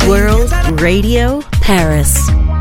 World Radio Paris.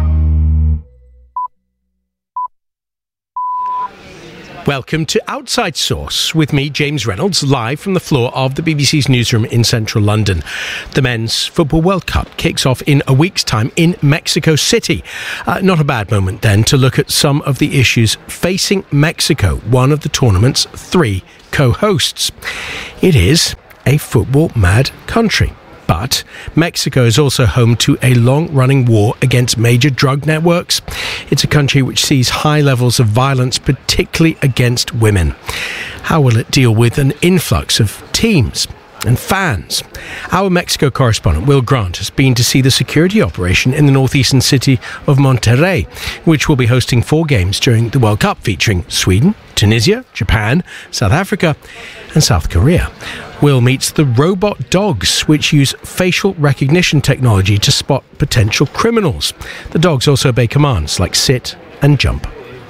Welcome to Outside Source with me, James Reynolds, live from the floor of the BBC's newsroom in central London. The Men's Football World Cup kicks off in a week's time in Mexico City. Not a bad moment then to look at some of the issues facing Mexico, one of the tournament's 3 co-hosts. It is a football-mad country. But Mexico is also home to a long-running war against major drug networks. It's a country which sees high levels of violence, particularly against women. How will it deal with an influx of teams and fans? Our Mexico correspondent, Will Grant, has been to see the security operation in the northeastern city of Monterrey, which will be hosting 4 games during the World Cup, featuring Sweden, Tunisia, Japan, South Africa and South Korea. Will meets the robot dogs, which use facial recognition technology to spot potential criminals. The dogs also obey commands like sit and jump.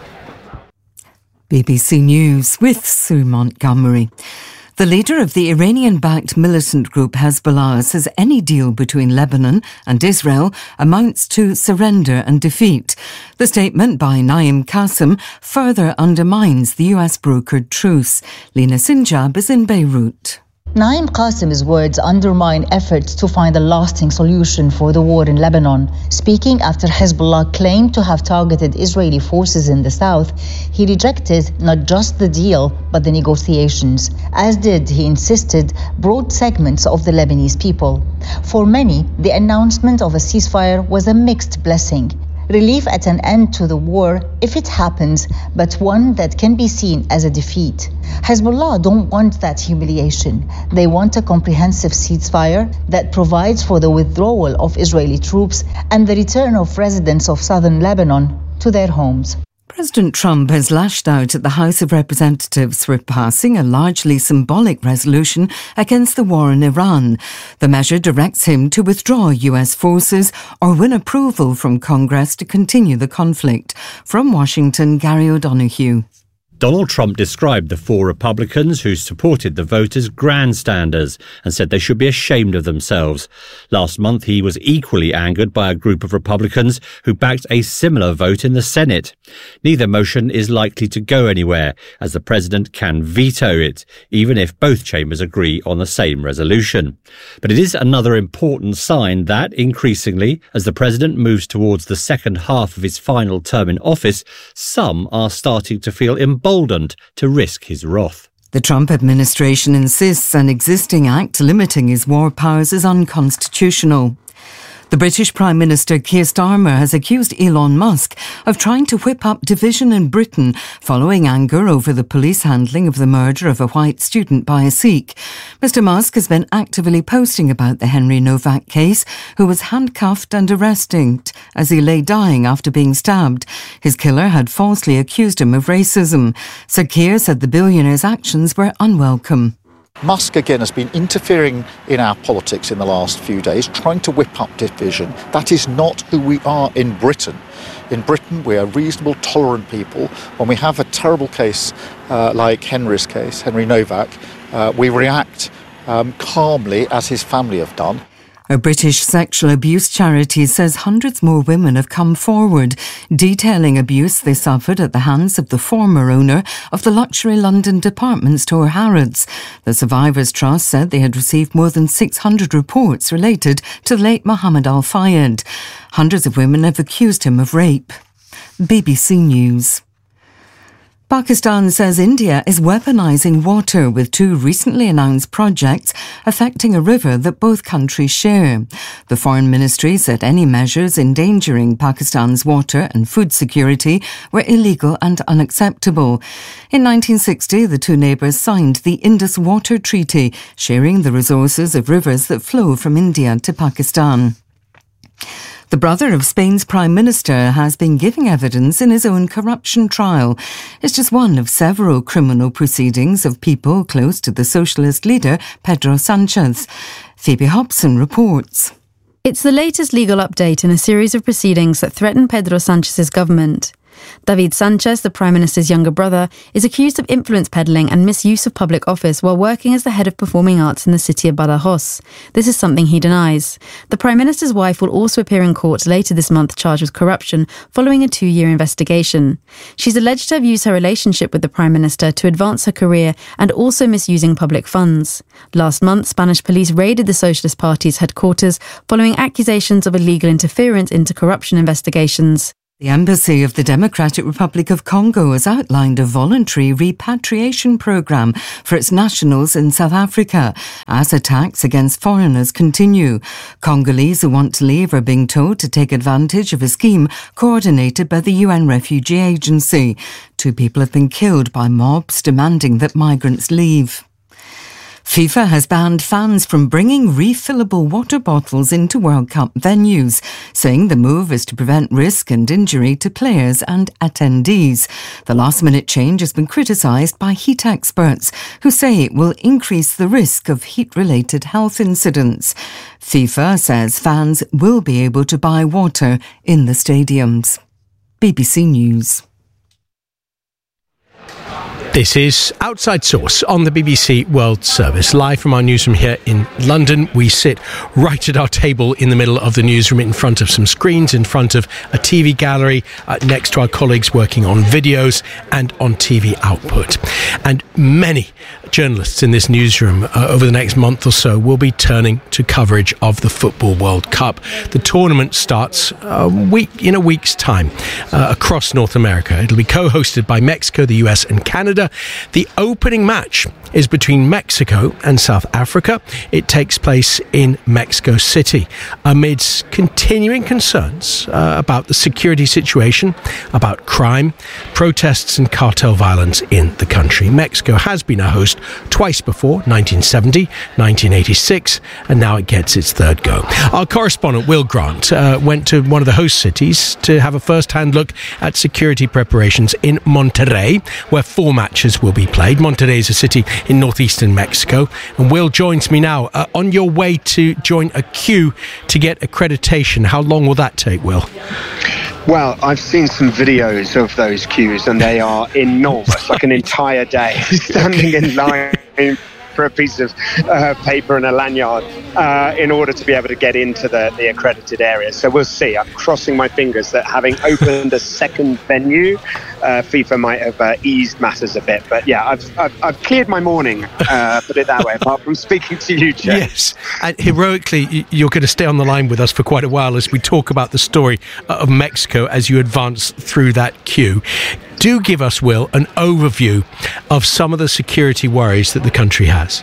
BBC News with Sue Montgomery. The leader of the Iranian-backed militant group Hezbollah says any deal between Lebanon and Israel amounts to surrender and defeat. The statement by Naim Qassem further undermines the US-brokered truce. Lena Sinjab is in Beirut. Naim Qassem's words undermine efforts to find a lasting solution for the war in Lebanon. Speaking after Hezbollah claimed to have targeted Israeli forces in the south, he rejected not just the deal, but the negotiations, as did, he insisted, broad segments of the Lebanese people. For many, the announcement of a ceasefire was a mixed blessing. Relief at an end to the war, if it happens, but one that can be seen as a defeat. Hezbollah don't want that humiliation. They want a comprehensive ceasefire that provides for the withdrawal of Israeli troops and the return of residents of southern Lebanon to their homes. President Trump has lashed out at the House of Representatives for passing a largely symbolic resolution against the war in Iran. The measure directs him to withdraw US forces or win approval from Congress to continue the conflict. From Washington, Gary O'Donoghue. Donald Trump described the 4 Republicans who supported the vote as grandstanders and said they should be ashamed of themselves. Last month, he was equally angered by a group of Republicans who backed a similar vote in the Senate. Neither motion is likely to go anywhere, as the president can veto it, even if both chambers agree on the same resolution. But it is another important sign that, increasingly, as the president moves towards the second half of his final term in office, some are starting to feel emboldened to risk his wrath. The Trump administration insists an existing act limiting his war powers is unconstitutional. The British Prime Minister Keir Starmer has accused Elon Musk of trying to whip up division in Britain following anger over the police handling of the murder of a white student by a Sikh. Mr Musk has been actively posting about the Henry Novak case, who was handcuffed and arrested as he lay dying after being stabbed. His killer had falsely accused him of racism. Sir Keir said the billionaire's actions were unwelcome. Musk, again, has been interfering in our politics in the last few days, trying to whip up division. That is not who we are in Britain. In Britain, we are reasonable, tolerant people. When we have a terrible case like Henry's case, Henry Novak, we react calmly, as his family have done. A British sexual abuse charity says hundreds more women have come forward, detailing abuse they suffered at the hands of the former owner of the luxury London department store Harrods. The Survivors Trust said they had received more than 600 reports related to the late Mohammed Al Fayed. Hundreds of women have accused him of rape. BBC News. Pakistan says India is weaponising water with 2 recently announced projects affecting a river that both countries share. The Foreign Ministry said any measures endangering Pakistan's water and food security were illegal and unacceptable. In 1960, the 2 neighbours signed the Indus Water Treaty, sharing the resources of rivers that flow from India to Pakistan. The brother of Spain's Prime Minister has been giving evidence in his own corruption trial. It's just one of several criminal proceedings of people close to the socialist leader, Pedro Sanchez. Phoebe Hobson reports. It's the latest legal update in a series of proceedings that threaten Pedro Sanchez's government. David Sanchez, the Prime Minister's younger brother, is accused of influence peddling and misuse of public office while working as the head of performing arts in the city of Badajoz. This is something he denies. The Prime Minister's wife will also appear in court later this month charged with corruption following a 2-year investigation. She's alleged to have used her relationship with the Prime Minister to advance her career and also misusing public funds. Last month, Spanish police raided the Socialist Party's headquarters following accusations of illegal interference into corruption investigations. The Embassy of the Democratic Republic of Congo has outlined a voluntary repatriation programme for its nationals in South Africa as attacks against foreigners continue. Congolese who want to leave are being told to take advantage of a scheme coordinated by the UN Refugee Agency. 2 people have been killed by mobs demanding that migrants leave. FIFA has banned fans from bringing refillable water bottles into World Cup venues, saying the move is to prevent risk and injury to players and attendees. The last-minute change has been criticised by heat experts, who say it will increase the risk of heat-related health incidents. FIFA says fans will be able to buy water in the stadiums. BBC News. This is Outside Source on the BBC World Service. Live from our newsroom here in London. We sit right at our table in the middle of the newsroom, in front of some screens, in front of a TV gallery, next to our colleagues working on videos and on TV output. And many journalists in this newsroom over the next month or so will be turning to coverage of the Football World Cup. The tournament starts in a week's time across North America. It'll be co-hosted by Mexico, the US and Canada. The opening match is between Mexico and South Africa. It takes place in Mexico City amidst continuing concerns about the security situation, about crime, protests and cartel violence in the country. Mexico has been a host twice before, 1970, 1986, and now it gets its third go. Our correspondent, Will Grant, went to one of the host cities to have a first-hand look at security preparations in Monterrey, where 4 matches will be played. Monterrey is a city in northeastern Mexico. And Will joins me now. On your way to join a queue to get accreditation, how long will that take, Will? Well, I've seen some videos of those queues and they are enormous, like an entire day standing in line for a piece of paper and a lanyard in order to be able to get into the accredited area. So we'll see. I'm crossing my fingers that having opened a second venue, FIFA might have eased matters a bit. But yeah, I've cleared my morning, put it that way, apart from speaking to you, Jay. Yes, and heroically, you're going to stay on the line with us for quite a while as we talk about the story of Mexico as you advance through that queue. Do give us, Will, an overview of some of the security worries that the country has.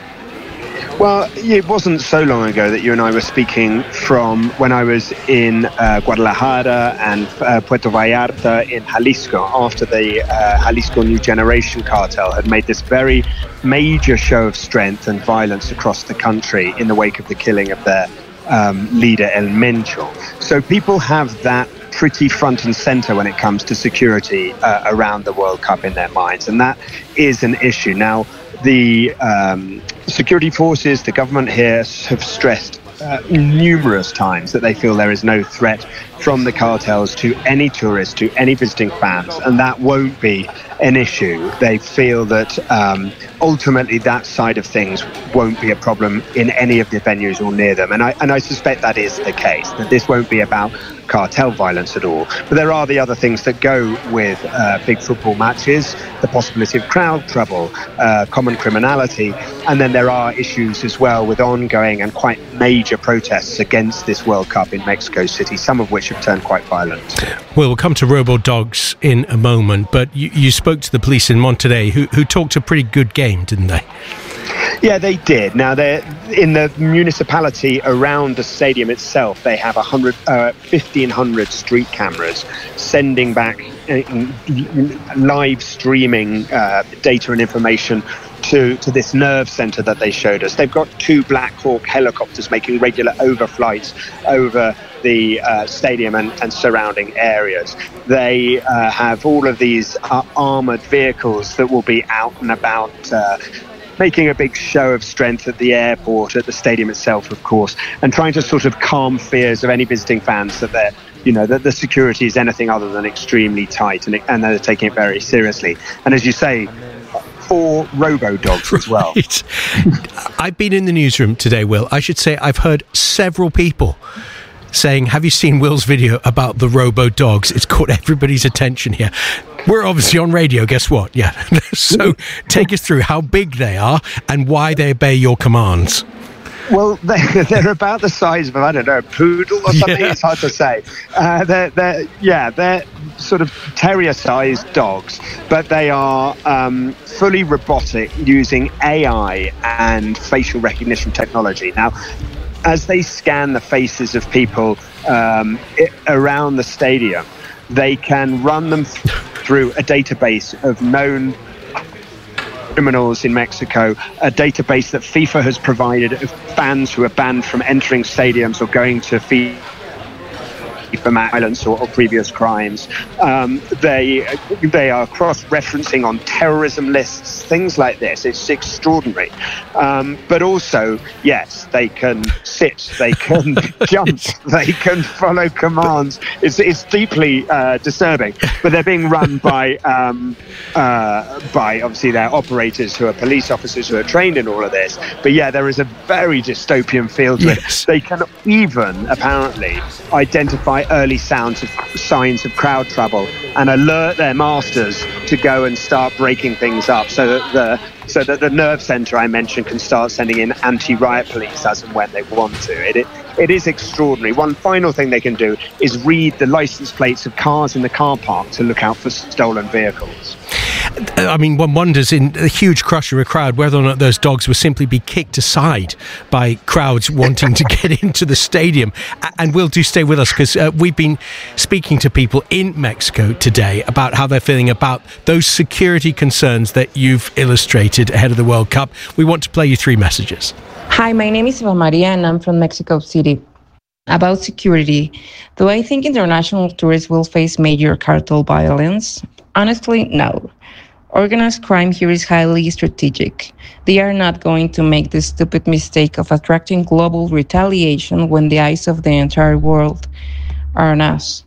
Well, it wasn't so long ago that you and I were speaking from when I was in Guadalajara and Puerto Vallarta in Jalisco after the Jalisco New Generation cartel had made this very major show of strength and violence across the country in the wake of the killing of their leader El Mencho. So people have that pretty front and centre when it comes to security around the World Cup in their minds, and that is an issue. Now, the security forces, the government here have stressed numerous times that they feel there is no threat from the cartels to any tourists, to any visiting fans, and that won't be an issue. They feel that ultimately that side of things won't be a problem in any of the venues or near them, and I suspect that is the case, that this won't be about cartel violence at all. But there are the other things that go with big football matches, the possibility of crowd trouble, common criminality, and then there are issues as well with ongoing and quite major protests against this World Cup in Mexico City, some of which have turned quite violent. Well, we'll come to robo-dogs in a moment, but you spoke to the police in Monterrey who talked a pretty good game, didn't they? Yeah, they did. Now, they're in the municipality around the stadium itself. They have 1,500 street cameras sending back live streaming data and information to this nerve centre that they showed us. They've got 2 Black Hawk helicopters making regular overflights over the stadium and surrounding areas. They have all of these armoured vehicles that will be out and about, making a big show of strength at the airport, at the stadium itself, of course, and trying to sort of calm fears of any visiting fans that that the security is anything other than extremely tight, and they're taking it very seriously. And as you say, 4 robo-dogs as well. I've been in the newsroom today, Will. I should say I've heard several people saying, have you seen Will's video about the robo-dogs? It's caught everybody's attention here. We're obviously on radio, guess what? Yeah. So take us through how big they are and why they obey your commands. Well, they're about the size of, I don't know, a poodle or something. Yeah. It's hard to say. They're sort of terrier-sized dogs, but they are fully robotic using AI and facial recognition technology. Now, as they scan the faces of people around the stadium, they can run them through a database of known criminals in Mexico, a database that FIFA has provided of fans who are banned from entering stadiums or going to FIFA violence or previous crimes. They are cross-referencing on terrorism lists, things like this. It's extraordinary. But also, yes, they can sit, they can jump, they can follow commands. It's deeply disturbing. But they're being run by obviously their operators who are police officers who are trained in all of this. But yeah, there is a very dystopian feel to it. They can even apparently identify early signs of crowd trouble and alert their masters to go and start breaking things up, so that the nerve centre I mentioned can start sending in anti-riot police as and when they want to. It is extraordinary. One final thing they can do is read the license plates of cars in the car park to look out for stolen vehicles. I mean, one wonders in a huge crush of a crowd whether or not those dogs will simply be kicked aside by crowds wanting to get into the stadium. And Will, do stay with us, because we've been speaking to people in Mexico today about how they're feeling about those security concerns that you've illustrated ahead of the World Cup. We want to play you 3 messages. Hi, my name is Eva Maria and I'm from Mexico City. About security, do I think international tourists will face major cartel violence? Honestly, no. Organized crime here is highly strategic. They are not going to make the stupid mistake of attracting global retaliation when the eyes of the entire world are on us.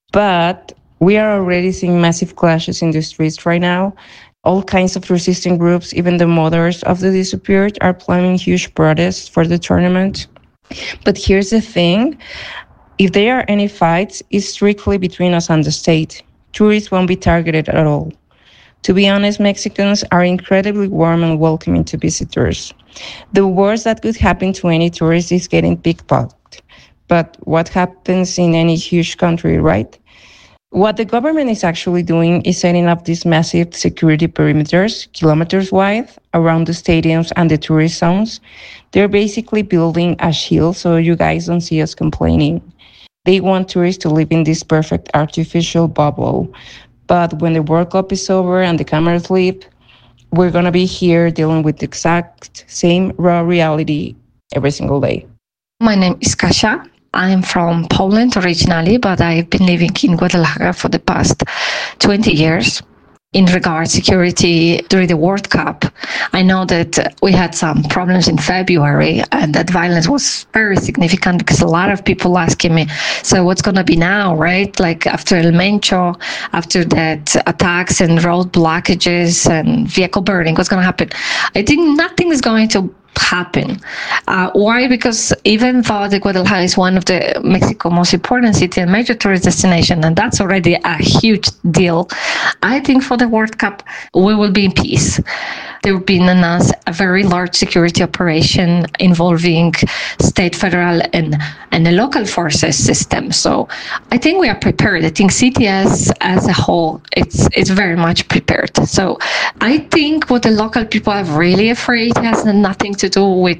But we are already seeing massive clashes in the streets right now. All kinds of resisting groups, even the mothers of the disappeared, are planning huge protests for the tournament. But here's the thing. If there are any fights, it's strictly between us and the state. Tourists won't be targeted at all. To be honest, Mexicans are incredibly warm and welcoming to visitors. The worst that could happen to any tourist is getting pickpocketed. But what happens in any huge country, right? What the government is actually doing is setting up these massive security perimeters, kilometers wide, around the stadiums and the tourist zones. They're basically building a shield so you guys don't see us complaining. They want tourists to live in this perfect artificial bubble. But when the World Cup is over and the cameras leave, we're going to be here dealing with the exact same raw reality every single day. My name is Kasia. I'm from Poland originally, but I've been living in Guadalajara for the past 20 years. In regards to security during the World Cup, I know that we had some problems in February and that violence was very significant because a lot of people asking me, so what's going to be now, right? Like after El Mencho, after that attacks and road blockages and vehicle burning, what's going to happen? I think nothing is going to happen. Why? Because even though the Guadalajara is one of the Mexico's most important city and major tourist destination, and that's already a huge deal, I think for the World Cup, we will be in peace. There will be announced a very large security operation involving state, federal, and the local forces system. So I think we are prepared. I think CTS as a whole, it's very much prepared. So I think what the local people are really afraid has nothing to do with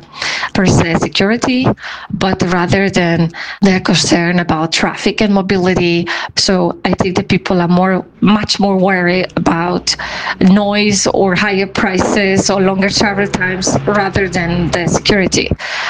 per se security, but rather than their concern about traffic and mobility. So I think the people are much more worried about noise or higher prices or longer travel times rather than the security.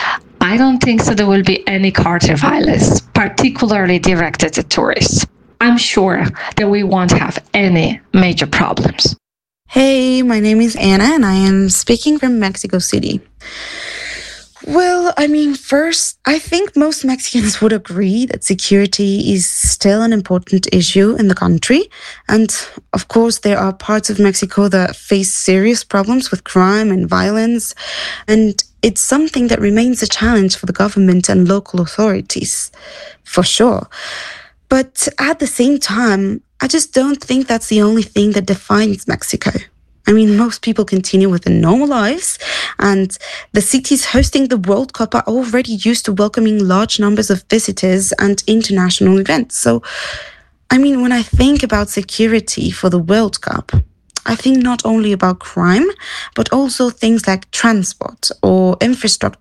I don't think so there will be any cartel violence, particularly directed to tourists. I'm sure that we won't have any major problems. Hey, my name is Anna and I am speaking from Mexico City. Well, I mean, first, I think most Mexicans would agree that security is still an important issue in the country. And of course, there are parts of Mexico that face serious problems with crime and violence. And it's something that remains a challenge for the government and local authorities, for sure. But at the same time, I just don't think that's the only thing that defines Mexico. I mean, most people continue with their normal lives, and the cities hosting the World Cup are already used to welcoming large numbers of visitors and international events. So, I mean, when I think about security for the World Cup, I think not only about crime, but also things like transport or infrastructure